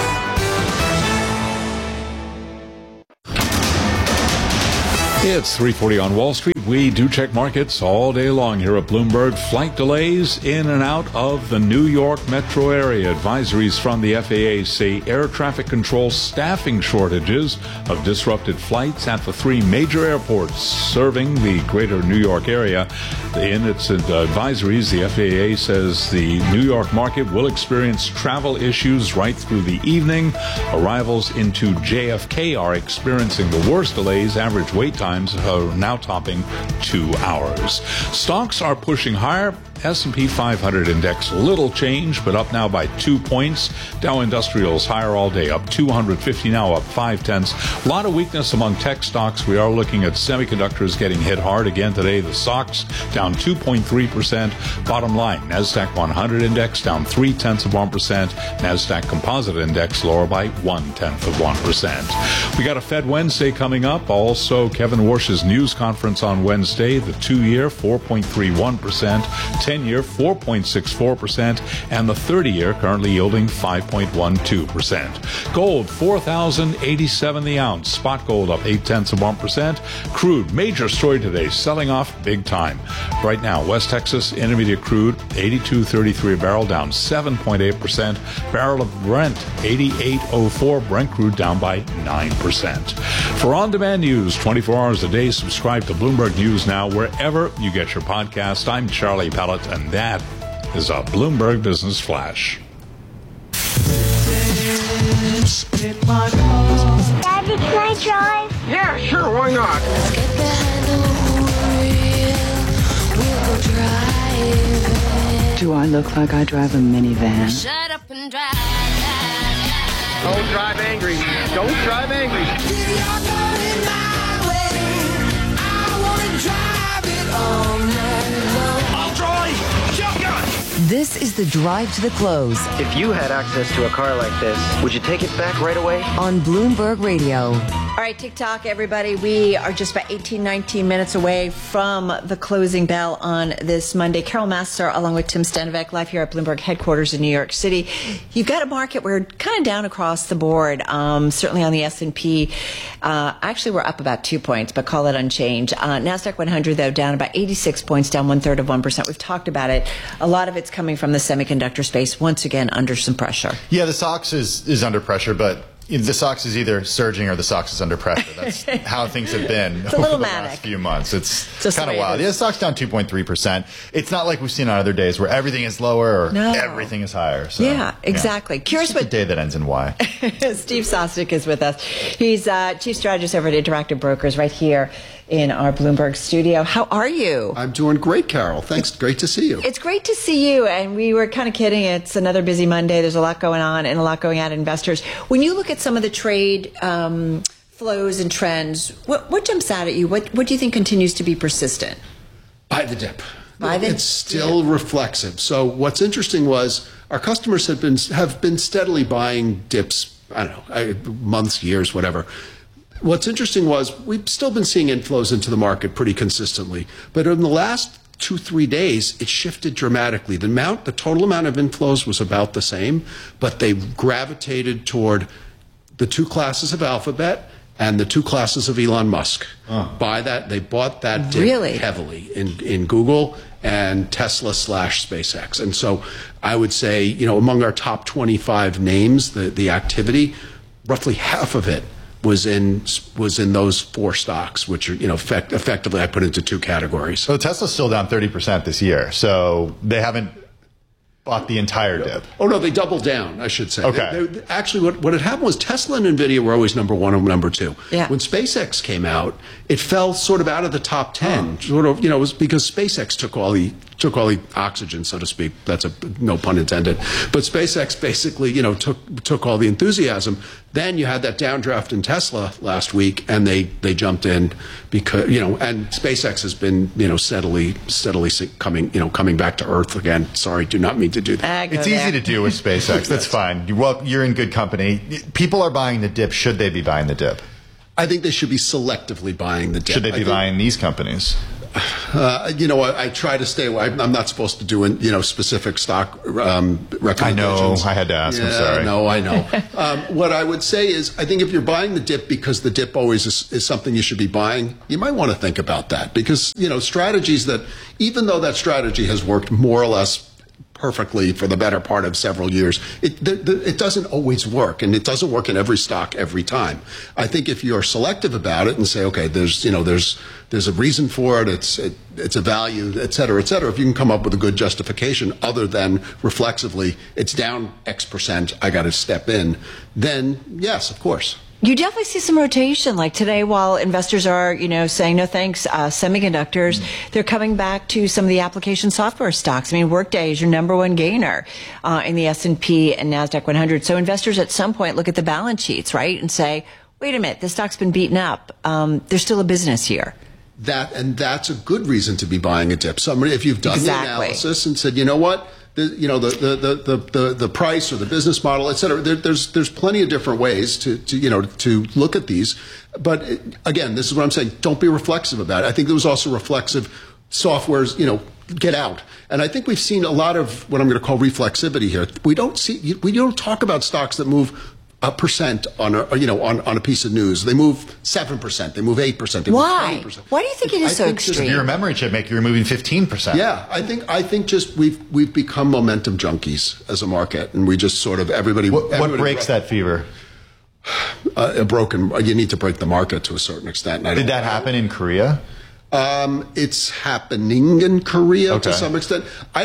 It's 3:40 on Wall Street. We do check markets all day long here at Bloomberg. Flight delays in and out of the New York metro area. Advisories from the FAA say air traffic control staffing shortages of disrupted flights at the 3 major airports serving the greater New York area. In its advisories, the FAA says the New York market will experience travel issues right through the evening. Arrivals into JFK are experiencing the worst delays. Average wait times are now topping 2 hours. Stocks are pushing higher. S&P 500 index little change, but up now by 2 points. Dow Industrials higher all day, up 250 now, up 0.5. A lot of weakness among tech stocks. We are looking at semiconductors getting hit hard again today. The SOX down 2.3%. Bottom line, NASDAQ 100 index down 0.3%. NASDAQ Composite Index lower by 0.1%. We got a Fed Wednesday coming up. Also, Kevin Warsh's news conference on Wednesday. The 2-year 4.31%. 10-year 4.64%, and the 30-year currently yielding 5.12%. Gold, $4,087 the ounce. Spot gold up 0.8%. Crude, major story today, selling off big time. Right now, West Texas Intermediate crude, $82.33 a barrel, down 7.8%. Barrel of Brent, $88.04. Brent crude down by 9%. For on-demand news, 24 hours a day, subscribe to Bloomberg News Now wherever you get your podcast. I'm Charlie Pellet, and that is a Bloomberg Business Flash. Daddy, can I drive? Yeah, sure, why not? Let's get behind the wheel. We'll go drive. Do I look like I drive a minivan? Shut up and drive. Don't drive angry. Don't drive angry. You're going my way. I want to drive it all night long. I'll drive. Shotgun. This is the drive to the close. If you had access to a car like this, would you take it back right away? On Bloomberg Radio. All right, TikTok, everybody. We are just about 18, 19 minutes away from the closing bell on this Monday. Carol Massar, along with Tim Stanovic, live here at Bloomberg headquarters in New York City. You've got a market where kind of down across the board, certainly on the S&P. Actually, we're up about 2 points, but call it unchanged. NASDAQ 100, though, down about 86 points, down 1/3%. We've talked about it. A lot of it's coming from the semiconductor space, once again, under some pressure. Yeah, the SOX is under pressure, but the SOX is either surging or the SOX is under pressure. That's how things have been over the last few months. It's kind of wild. Yeah, the SOX down 2.3%. It's not like we've seen on other days where everything is lower or everything is higher. So, yeah, exactly. Curious what the day that ends in Y. Steve Sosnick is with us. He's chief strategist over at Interactive Brokers right here in our Bloomberg studio. How are you? I'm doing great, Carol. Thanks. Great to see you. It's great to see you. And we were kind of kidding. It's another busy Monday. There's a lot going on and a lot going at investors. When you look at some of the trade flows and trends, what jumps out at you? What do you think continues to be persistent? Buy the dip. It's still reflexive. So what's interesting was our customers have been steadily buying dips, I don't know, months, years, whatever. What's interesting was we've still been seeing inflows into the market pretty consistently, but in the last 2-3 days, it shifted dramatically. The total amount of inflows was about the same, but they gravitated toward the two classes of Alphabet and the two classes of Elon Musk. They bought that dip heavily in Google and Tesla / SpaceX. And so I would say, you know, among our top 25 names, the activity, roughly half of it was in those four stocks, which are, you know, effectively I put into two categories. So Tesla's still down 30% this year. So they haven't bought the entire dip. Oh, no, they doubled down, I should say. Okay. Actually, what had happened was Tesla and NVIDIA were always number one and number two. Yeah. When SpaceX came out, it fell sort of out of the top 10. Sort of, you know, it was because SpaceX took all the oxygen, so to speak. That's no pun intended. But SpaceX basically, you know, took all the enthusiasm. Then you had that downdraft in Tesla last week, and they jumped in because, you know, and SpaceX has been, you know, steadily coming back to Earth again. Sorry, do not mean to do that. It's easy to do with SpaceX. That's fine. Well, you're in good company. People are buying the dip. Should they be buying the dip? I think they should be selectively buying the dip. Should they be buying these companies? You know, I try to stay away. I'm not supposed to do, you know, specific stock recommendations. I know. I had to ask. I'm sorry. No, I know. What I would say is, I think if you're buying the dip because the dip always is something you should be buying, you might want to think about that, because, you know, strategies that, even though that strategy has worked more or less perfectly for the better part of several years, it doesn't always work, and it doesn't work in every stock every time. I think if you're selective about it and say, okay, there's a reason for it, it's a value, et cetera, if you can come up with a good justification other than reflexively, it's down X%, I got to step in, then yes, of course. You definitely see some rotation. Like today, while investors are, you know, saying no thanks, semiconductors, they're coming back to some of the application software stocks. I mean, Workday is your number one gainer in the S&P and NASDAQ 100. So investors at some point look at the balance sheets, right, and say, wait a minute, this stock's been beaten up. There's still a business here. That's a good reason to be buying a dip. If you've done the analysis and said, you know what, the price or the business model, et cetera. There's plenty of different ways to look at these. But again, this is what I'm saying. Don't be reflexive about it. I think there was also reflexive softwares, you know, get out. And I think we've seen a lot of what I'm going to call reflexivity here. We don't talk about stocks that move 1% on a piece of news. They move 7%. They move 8%. They Why? move 20%. Why do you think it is so extreme? Your memory chip make you moving 15%. Yeah, I think just we've become momentum junkies as a market, and we just sort of everybody. What breaks that fever? You need to break the market to a certain extent. Did that happen in Korea? It's happening in Korea to some extent. I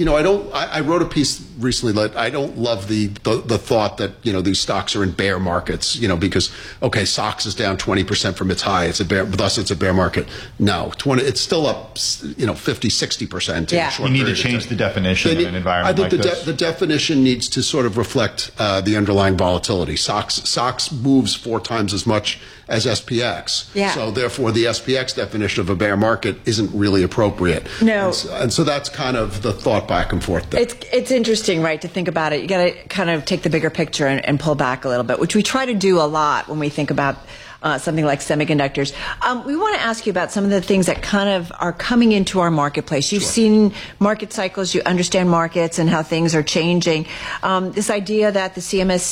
wrote a piece recently that I don't love the thought that, you know, these stocks are in bear markets, you know, because, okay, SOX is down 20% from its high. It's a bear market. No, it's still up, you know, 50, 60%. Yeah. You need to change the definition in an environment like this. The definition needs to sort of reflect the underlying volatility. SOX moves 4 times as much as SPX. Yeah. So therefore, the SPX definition of a bear market isn't really appropriate. No. And so that's kind of the thought back and forth there. It's interesting, right, to think about it. You got to kind of take the bigger picture and pull back a little bit, which we try to do a lot when we think about something like semiconductors. We want to ask you about some of the things that kind of are coming into our marketplace. You've seen market cycles, you understand markets and how things are changing. This idea that the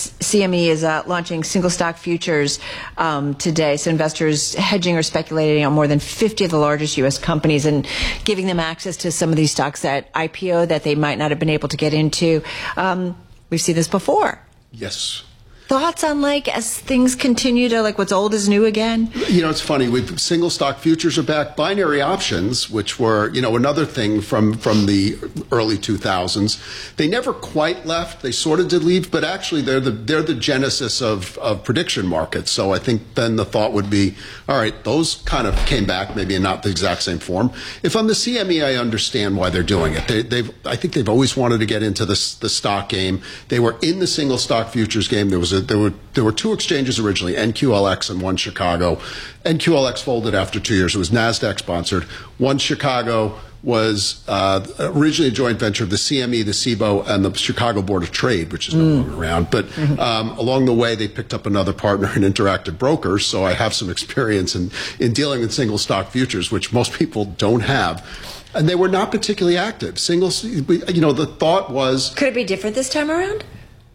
CME is launching single stock futures today, so investors hedging or speculating on more than 50 of the largest U.S. companies and giving them access to some of these stocks that IPO that they might not have been able to get into. We've seen this before. Yes. Thoughts on, like, as things continue to, like, what's old is new again? You know, it's funny. Single stock futures are back. Binary options, which were, you know, another thing from the early 2000s. They never quite left. They sort of did leave, but actually they're the genesis of prediction markets. So I think then the thought would be, all right, those kind of came back, maybe in not the exact same form. If I'm the CME, I understand why they're doing it. I think they've always wanted to get into the stock game. They were in the single stock futures game. There were 2 exchanges originally, NQLX and One Chicago. NQLX folded after 2 years. It was NASDAQ sponsored. One Chicago was originally a joint venture of the CME, the CBOE, and the Chicago Board of Trade, which is no longer around. But along the way, they picked up another partner in Interactive Brokers. So I have some experience in dealing with single stock futures, which most people don't have. And they were not particularly active. The thought was... Could it be different this time around?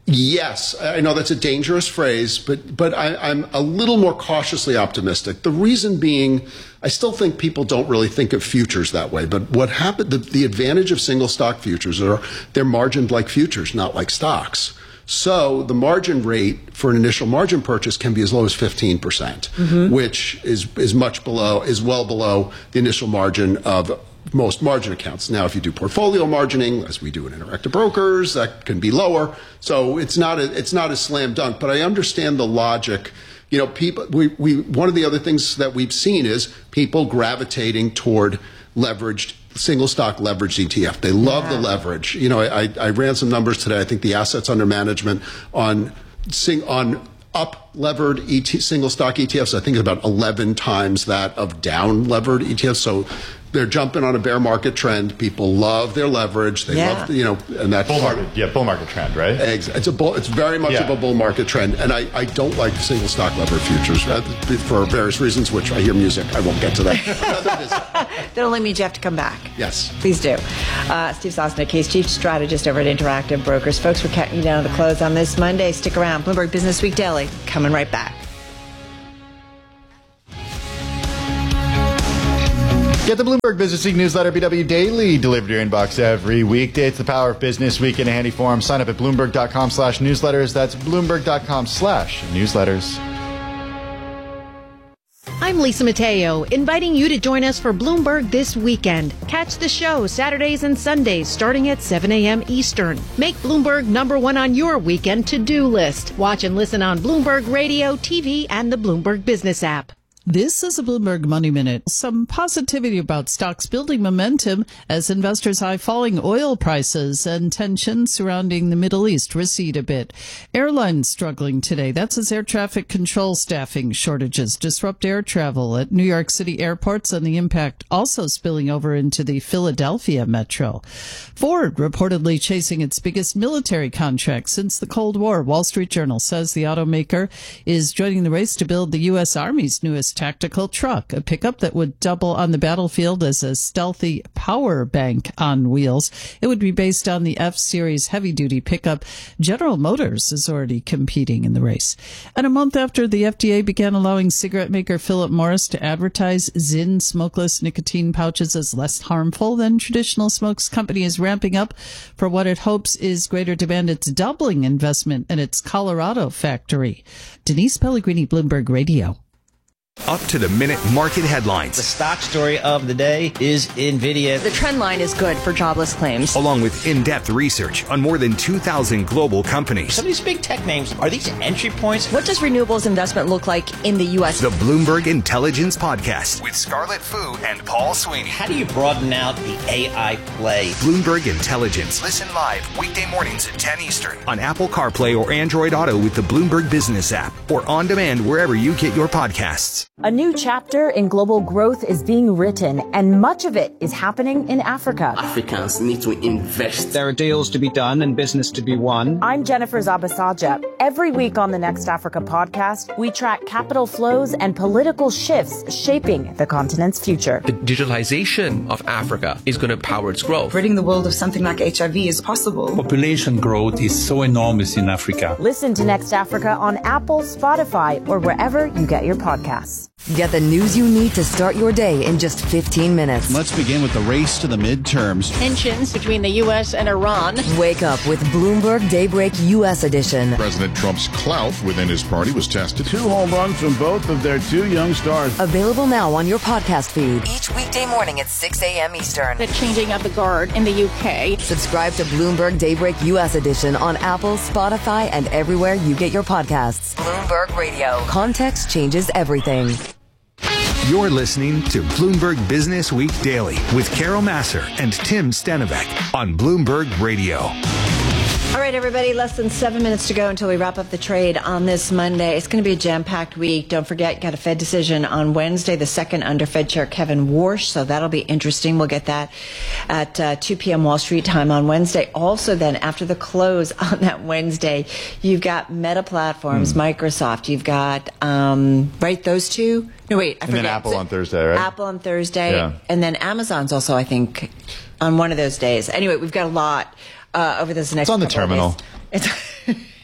Yes, I know that's a dangerous phrase, but I'm a little more cautiously optimistic. The reason being, I still think people don't really think of futures that way. But what happened, the advantage of single stock futures are they're margined like futures, not like stocks. So the margin rate for an initial margin purchase can be as low as 15%, which is well below the initial margin of most margin accounts. Now, if you do portfolio margining, as we do in Interactive Brokers, that can be lower. So it's not a slam dunk. But I understand the logic. People. One of the other things that we've seen is people gravitating toward leveraged single stock leveraged ETF. They love the leverage. I ran some numbers today. I think the assets under management on up levered single stock ETFs, I think it's about 11 times that of down levered ETFs. So they're jumping on a bear market trend. People love their leverage. They love, and that's bull market trend, right? It's very much of a bull market trend. And I don't like single stock levered futures for various reasons, which I hear music. I won't get to that. That only means you have to come back. Yes. Please do. Steve Sosnick, he's chief strategist over at Interactive Brokers. Folks, we're counting you down to the close on this Monday. Stick around. Bloomberg Business Week Daily coming right back. Get the Bloomberg Business Week newsletter, BW Daily, delivered to your inbox every weekday. It's the power of Business Week in a handy form. Sign up at Bloomberg.com/newsletters. That's Bloomberg.com/newsletters. I'm Lisa Mateo, inviting you to join us for Bloomberg This Weekend. Catch the show Saturdays and Sundays starting at 7 a.m. Eastern. Make Bloomberg #1 on your weekend to-do list. Watch and listen on Bloomberg Radio, TV, and the Bloomberg Business app. This is a Bloomberg Money Minute. Some positivity about stocks building momentum as investors' high falling oil prices and tensions surrounding the Middle East recede a bit. Airlines struggling today. That's as air traffic control staffing shortages disrupt air travel at New York City airports, and the impact also spilling over into the Philadelphia metro. Ford reportedly chasing its biggest military contract since the Cold War. Wall Street Journal says the automaker is joining the race to build the U.S. Army's newest tactical truck, a pickup that would double on the battlefield as a stealthy power bank on wheels. It would be based on the F-Series heavy-duty pickup. General Motors is already competing in the race. And a month after the FDA began allowing cigarette maker Philip Morris to advertise Zyn smokeless nicotine pouches as less harmful than traditional smokes, company is ramping up for what it hopes is greater demand. It's doubling investment in its Colorado factory. Denise Pellegrini, Bloomberg Radio. Up-to-the-minute market headlines. The stock story of the day is NVIDIA. The trend line is good for jobless claims. Along with in-depth research on more than 2,000 global companies. Some of these big tech names, are these entry points? What does renewables investment look like in the U.S.? The Bloomberg Intelligence Podcast with Scarlett Fu and Paul Sweeney. How do you broaden out the AI play? Bloomberg Intelligence. Listen live weekday mornings at 10 Eastern on Apple CarPlay or Android Auto with the Bloomberg Business app or on demand wherever you get your podcasts. A new chapter in global growth is being written, and much of it is happening in Africa. Africans need to invest. There are deals to be done and business to be won. I'm Jennifer Zabasaja. Every week on the Next Africa podcast, we track capital flows and political shifts shaping the continent's future. The digitalization of Africa is going to power its growth. Ridding the world of something like HIV is possible. Population growth is so enormous in Africa. Listen to Next Africa on Apple, Spotify, or wherever you get your podcasts. Get the news you need to start your day in just 15 minutes. Let's begin with the race to the midterms. Tensions between the U.S. and Iran. Wake up with Bloomberg Daybreak U.S. edition. President Trump's clout within his party was tested. 2 home runs from both of their 2 young stars. Available now on your podcast feed. Each weekday morning at 6 a.m. Eastern. The changing of the guard in the U.K. Subscribe to Bloomberg Daybreak U.S. edition on Apple, Spotify, and everywhere you get your podcasts. Bloomberg Radio. Context changes everything. You're listening to Bloomberg Business Week Daily with Carol Massar and Tim Stenovec on Bloomberg Radio. All right, everybody, less than 7 minutes to go until we wrap up the trade on this Monday. It's going to be a jam-packed week. Don't forget, you got a Fed decision on Wednesday, the second under Fed Chair Kevin Warsh, so that'll be interesting. We'll get that at 2 p.m. Wall Street time on Wednesday. Also, then, after the close on that Wednesday, you've got Meta Platforms, Microsoft. You've got, right, those two? No, wait, I forget. And then Apple on Thursday, right? Apple on Thursday. And then Amazon's also, I think, on one of those days. Anyway, we've got a lot over this next couple of days. It's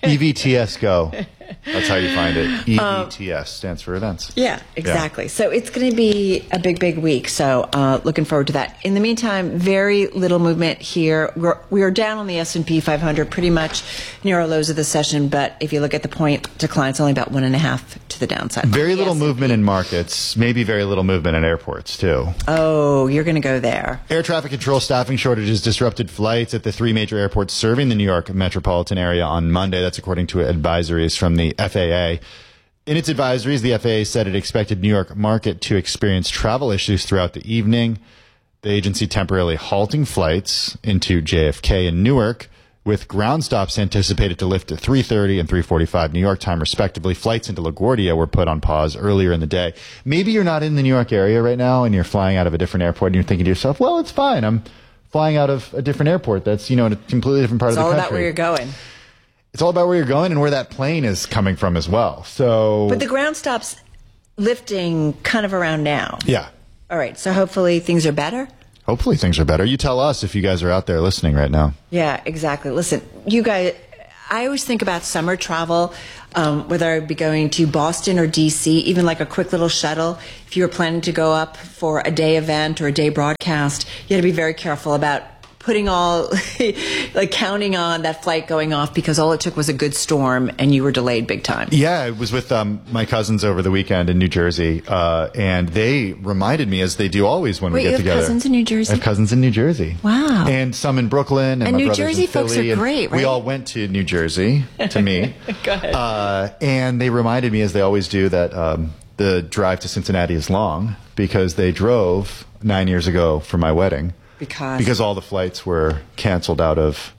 EVTS Go. That's how you find it. EVTS stands for events. Yeah, exactly. Yeah. So it's going to be a big, big week. So looking forward to that. In the meantime, very little movement here. We are down on the S&P 500, pretty much near our lows of the session. But if you look at the point decline, it's only about 1.5 to the downside. Very little movement in markets. Maybe very little movement in airports, too. Oh, you're going to go there. Air traffic control staffing shortages disrupted flights at the 3 major airports serving the New York metropolitan area on Monday. That's according to advisories from the FAA. In its advisories, the FAA said it expected New York market to experience travel issues throughout the evening. The agency temporarily halting flights into JFK and Newark, with ground stops anticipated to lift at 3:30 and 3:45 New York time, respectively. Flights into LaGuardia were put on pause earlier in the day. Maybe you're not in the New York area right now and you're flying out of a different airport and you're thinking to yourself, well, it's fine. I'm flying out of a different airport that's, in a completely different part of the country. It's all about where you're going. It's all about where you're going and where that plane is coming from as well. But the ground stops lifting kind of around now. Yeah. All right. So hopefully things are better. Hopefully things are better. You tell us if you guys are out there listening right now. Yeah, exactly. Listen, you guys, I always think about summer travel, whether I'd be going to Boston or D.C., even like a quick little shuttle. If you were planning to go up for a day event or a day broadcast, you had to be very careful about putting counting on that flight going off, because all it took was a good storm and you were delayed big time. Yeah, I was with my cousins over the weekend in New Jersey, and they reminded me, as they do always when we get together. Wait, you have cousins in New Jersey? I have cousins in New Jersey. Wow. And some in Brooklyn. And my New brothers Jersey in Philly, folks are great, right? We all went to New Jersey to meet. Go ahead. And they reminded me, as they always do, that the drive to Cincinnati is long, because they drove 9 years ago for my wedding. Because all the flights were canceled out of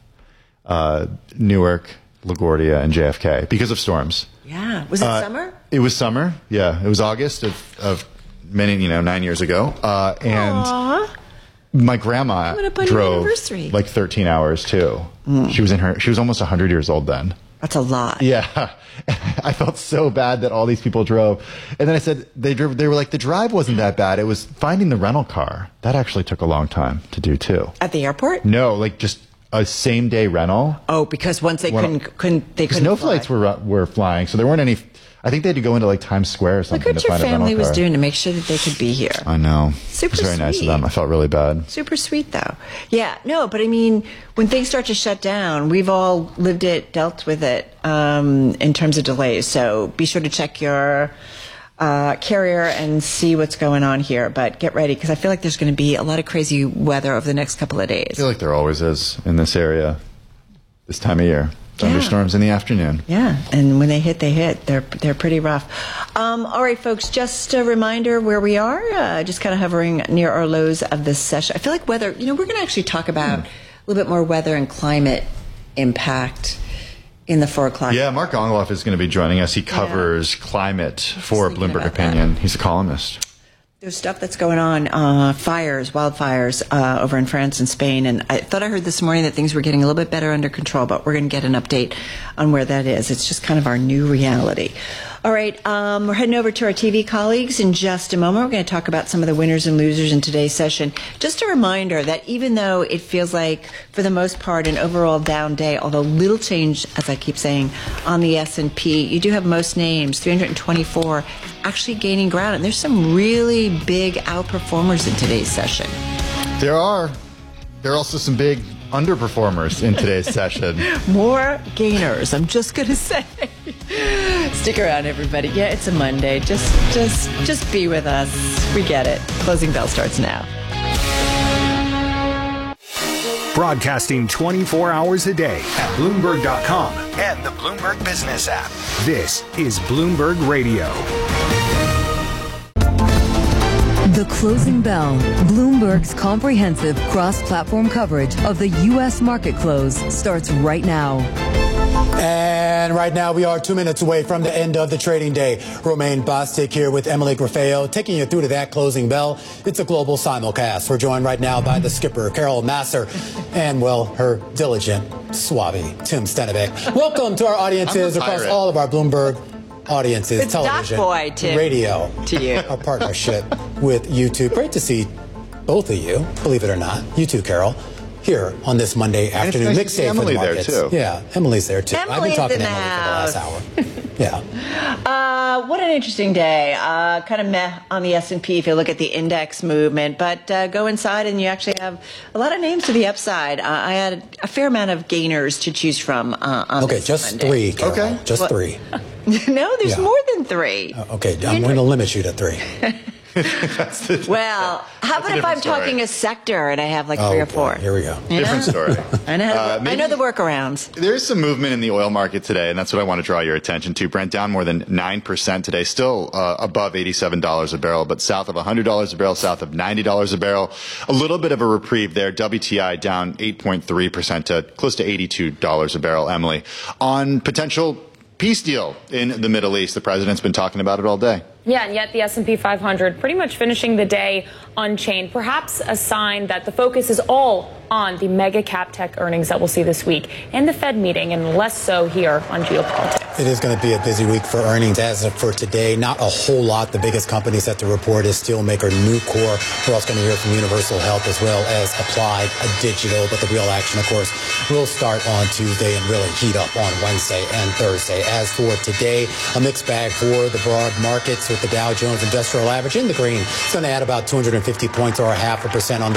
Newark, LaGuardia, and JFK because of storms. Yeah. Was it summer? It was summer. Yeah. It was August of 9 years ago. And Aww. My grandma drove like 13 hours too. Mm. She was almost 100 years old then. That's a lot. Yeah. I felt so bad that all these people drove. And then I said, they were like, the drive wasn't that bad. It was finding the rental car. That actually took a long time to do too. At the airport? No, like just a same day rental. Oh, because once they couldn't no flights were flying. So there weren't any. I think they had to go into like Times Square or something. Look what your family was doing to make sure that they could be here. I know. Super sweet. It was very nice of them. I felt really bad. Super sweet, though. Yeah, no, but I mean, when things start to shut down, we've all lived it, dealt with it in terms of delays. So be sure to check your carrier and see what's going on here. But get ready, because I feel like there's going to be a lot of crazy weather over the next couple of days. I feel like there always is in this area this time of year. Thunderstorms in the afternoon. Yeah, and when they hit, they're pretty rough. All right, folks, just a reminder where we are, just kind of hovering near our lows of this session. I feel like weather, we're going to actually talk about a little bit more weather and climate impact in the 4 o'clock. Yeah, Mark Ongoloff is going to be joining us. He covers climate for Bloomberg Opinion. He's a columnist. There's stuff that's going on, wildfires over in France and Spain. And I thought I heard this morning that things were getting a little bit better under control, but we're going to get an update on where that is. It's just kind of our new reality. All right, we're heading over to our TV colleagues in just a moment. We're going to talk about some of the winners and losers in today's session. Just a reminder that even though it feels like, for the most part, an overall down day, although little change, as I keep saying, on the S&P, you do have most names, 324, actually gaining ground. And there's some really big outperformers in today's session. There are also some big underperformers in today's session. More gainers, I'm just going to say. Stick around, everybody. Yeah, it's a Monday. Just be with us. We get it. Closing bell starts now. Broadcasting 24 hours a day at Bloomberg.com and the Bloomberg Business app. This is Bloomberg Radio. The Closing Bell, Bloomberg's comprehensive cross-platform coverage of the U.S. market close, starts right now. And right now we are 2 minutes away from the end of the trading day. Romaine Bostic here with Emily Grafeo, taking you through to that closing bell. It's a global simulcast. We're joined right now by the skipper, Carol Massar, and, well, her diligent swabby, Tim Stenevik. Welcome to our audiences across all of our Bloomberg audiences, it's television, Doc Boy, Tim. radio, to you. Our partnership with YouTube. Great to see both of you, believe it or not. You too, Carol. here on this Monday afternoon. Nice Mixed day for the Emily there, markets. too. Yeah, Emily's there too. I've been talking to in the Emily for the last hour. Yeah. What an interesting day. Kind of meh on the S&P if you look at the index movement, but go inside and you actually have a lot of names to the upside. I had a fair amount of gainers to choose from on Okay, this just Monday. three, Carol. Just three. No, there's Yeah. more than three. Okay, I'm going to limit you to three. Well, how about if I'm talking a sector and I have like three or four? Here we go. Different story. I know the workarounds. There is some movement in the oil market today, and that's what I want to draw your attention to. Brent down more than 9% today, still above $87 a barrel, but south of $100 a barrel, south of $90 a barrel. A little bit of a reprieve there. WTI down 8.3% to close to $82 a barrel, Emily. On potential peace deal in the Middle East, the president's been talking about it all day. Yeah, and yet the S&P 500 pretty much finishing the day unchanged. Perhaps a sign that the focus is all on the mega cap tech earnings that we'll see this week and the Fed meeting, and less so here on geopolitics. It is going to be a busy week for earnings. As of for today, not a whole lot. The biggest company set to report is steelmaker Nucor. We're also going to hear from Universal Health as well as Applied Digital. But the real action, of course, will start on Tuesday and really heat up on Wednesday and Thursday. As for today, a mixed bag for the broad markets with the Dow Jones Industrial Average in the green. It's going to add about 250 points or 0.5% on the